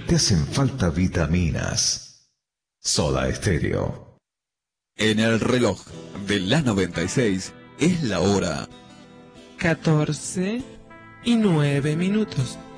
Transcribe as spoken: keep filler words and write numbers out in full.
te hacen falta vitaminas. Soda Stereo. En el reloj de la noventa y seis es la hora catorce y nueve minutos.